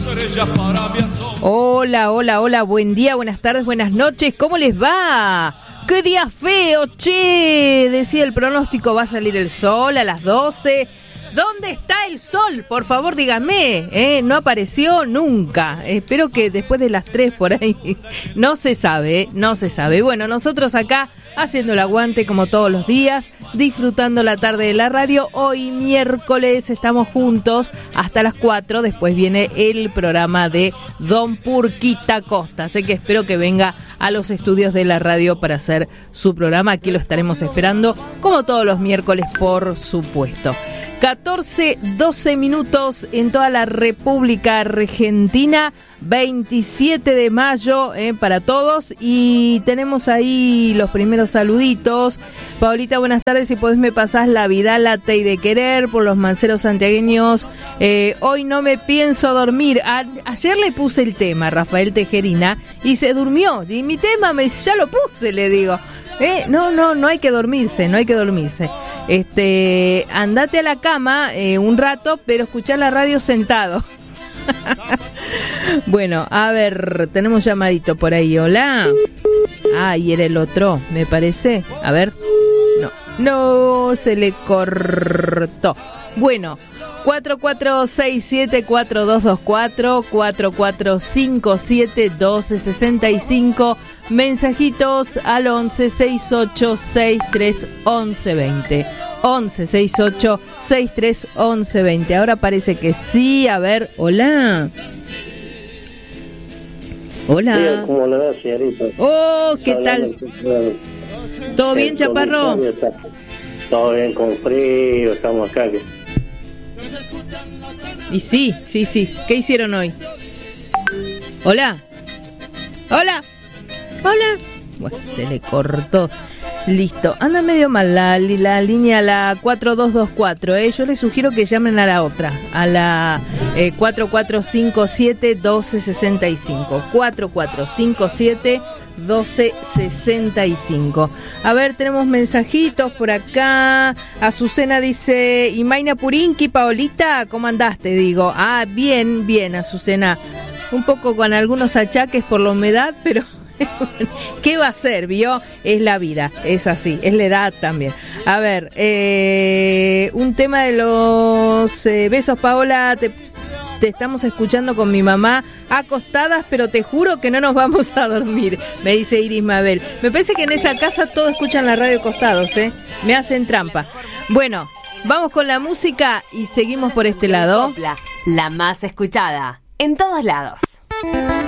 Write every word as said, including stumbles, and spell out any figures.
Hola, hola, hola, buen día, buenas tardes, buenas noches, ¿cómo les va? ¡Qué día feo, che! Decía el pronóstico, va a salir el sol a las doce. ¿Dónde está el sol? Por favor, dígame, ¿eh? No apareció nunca. Espero que después de las tres por ahí. No se sabe, ¿eh? No se sabe. Bueno, nosotros acá haciendo el aguante como todos los días, disfrutando la tarde de la radio. Hoy miércoles estamos juntos hasta las cuatro. Después viene el programa de Don Purquita Costa. Así que espero que venga a los estudios de la radio para hacer su programa. Aquí lo estaremos esperando como todos los miércoles, por supuesto. catorce, doce minutos en toda la República Argentina, veintisiete de mayo eh, para todos, y tenemos ahí los primeros saluditos. Paulita, buenas tardes, si podés me pasás la Vidal Late y de Querer por los manceros santiagueños. Eh, hoy no me pienso dormir. A- ayer le puse el tema, Rafael Tejerina, y se durmió, y mi tema me ya lo puse, le digo. Eh, no, no, no hay que dormirse, no hay que dormirse. Este, andate a la cama eh, un rato, pero escuchá la radio sentado. Bueno, a ver, tenemos llamadito por ahí. Hola. Ah, y era el otro, me parece. A ver. No, no, se le cortó. Bueno, cuatro cuatro seis siete cuatro dos dos cuatro, cuatro cuatro cinco siete uno dos seis cinco, mensajitos al once sesenta y ocho sesenta y tres once veinte, once sesenta y ocho sesenta y tres once veinte. Ahora parece que sí. A ver, hola. Hola. Sí, ¿cómo le va, señorita? Oh, ¿qué tal? ¿Todo bien, Chaparro? Todo bien, con frío, estamos acá. Y sí, sí, sí. ¿Qué hicieron hoy? Hola. Hola. Hola. Bueno, se le cortó. Listo. Anda medio mal la, la línea, la cuatro dos dos cuatro. ¿eh? Yo les sugiero que llamen a la otra. A la eh, cuatro cuatro cinco siete uno dos seis cinco. cuatro cuatro cinco siete doce sesenta y cinco. A ver, tenemos mensajitos por acá. Azucena dice: Imaina Purinqui, Paolita, ¿cómo andaste? Digo, ah, bien, bien, Azucena. Un poco con algunos achaques por la humedad, pero ¿qué va a ser? ¿Vio? Es la vida, es así, es la edad también. A ver, eh, un tema de los eh, besos, Paola, te Te estamos escuchando con mi mamá acostadas, pero te juro que no nos vamos a dormir, me dice Iris Mabel. Me parece que en esa casa todos escuchan la radio acostados, ¿eh? Me hacen trampa. Bueno, vamos con la música y seguimos por este lado. La más escuchada en todos lados.